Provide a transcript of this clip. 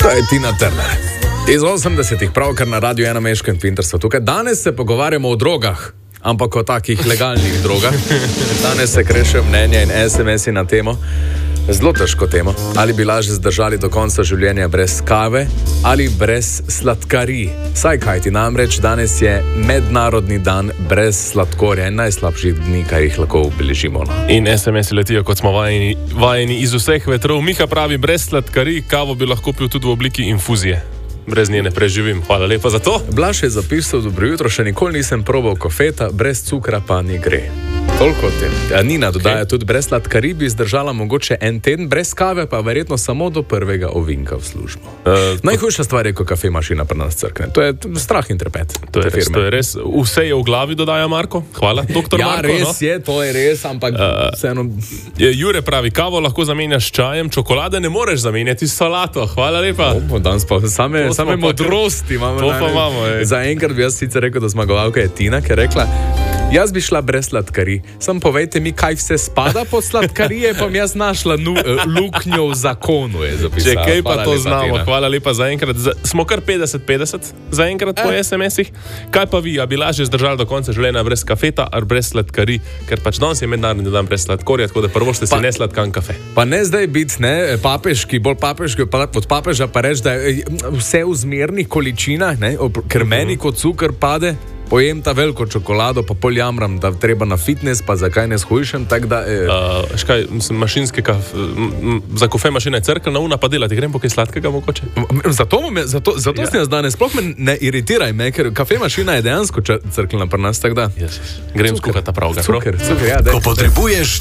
To je Tina Turner. Iz 80-ih, pravkar na Radiu 1 Meško in Pinterstvo. Tukaj danes se pogovarjamo o drogah, ampak o takih legalnih drogah. Danes se krešejo mnenja in SMS-i na temo. Zelo težko temo. Ali bi lažje zdržali do konca življenja brez kave ali brez sladkarij. Saj kaj ti namreč, danes je mednarodni dan brez sladkorja in najslabših dni, kaj jih lahko obeležimo. In SMS-i letijo, kot smo vajeni iz vseh vetrov. Miha pravi, brez sladkarij, kavo bi lahko pil tudi v obliki infuzije. Brez nje ne preživim. Hvala lepa za to. Blaž je zapisal, dobro jutro, še nikoli nisem probal kofeta, brez cukra pa ni gre. Toliko o tem. Nina dodaja tudi, brez sladkarij bi zdržala mogoče en teden, brez kave pa verjetno samo do prvega ovinka v službo. Najhujša stvar je, ko kafe mašina pri nas crkne. To je strah in trepet. To je res. Vse je v glavi, dodaja Marko. Hvala, doktor Marko. Ja, res je, to je res, ampak vseeno... Jure pravi, kavo lahko zamenjaš s čajem, čokolade ne moreš zamenjati s solato. Hvala lepa. Danes pa same modrosti imamo. To pa imamo. Zaenkrat bi jaz sicer rekel, da zmagovalka je Tina, ki je rekla, jaz bi šla brez sladkarij. Sam povejte mi, kaj vse spada pod sladkarije, pa mi jaz našla luknjo v zakonu, je zapisala. Če kaj pa Hvala to lepa, znamo. Tina. Hvala lepa za enkrat. Smo kar 50-50 za enkrat po SMS-ih. Kaj pa vi, a bi lažje zdržali do konca življenja brez kafeta ali brez sladkarij? Ker pač danes je mednarodni dan brez sladkorja, tako da prvo ste si nesladkan kafe. Pa ne zdaj biti papeški, bolj papeški od papeža, pa reči, da je vse v zmernih količinah, ker meni kot cukor pade, pojem ta veliko čokolado, pa pol jamram, da treba na fitness, pa zakaj ne shujšem, tako da... Škaj, mašinske za kofe mašina je crkljna, una pa delati, grem po kaj sladkega mogoče? Zato sem jaz danes, sploh me ne iritiraj me, ker kafe mašina je dejansko crkljna pri nas, tako da... Grem skuhati ta pravga. Cuker, ja, daj. Ko potrebuješ